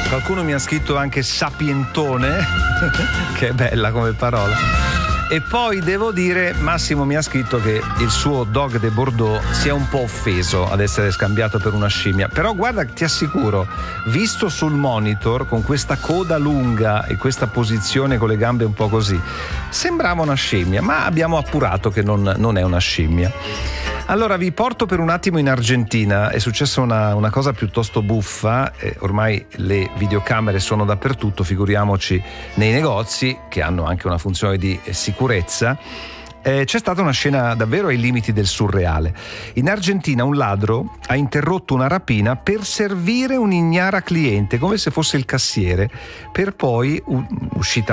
Qualcuno mi ha scritto anche sapientone, che è bella come parola. E poi devo dire, Massimo mi ha scritto che il suo Dog de Bordeaux sia un po' offeso ad essere scambiato per una scimmia. Però guarda, ti assicuro, visto sul monitor con questa coda lunga e questa posizione con le gambe un po' così, sembrava una scimmia, ma abbiamo appurato che non è una scimmia. Allora vi porto per un attimo in Argentina. È successa una cosa piuttosto buffa. Ormai le videocamere sono dappertutto, figuriamoci nei negozi che hanno anche una funzione di sicurezza. C'è stata una scena davvero ai limiti del surreale. In Argentina un ladro ha interrotto una rapina per servire un'ignara cliente, come se fosse il cassiere, per poi, uscita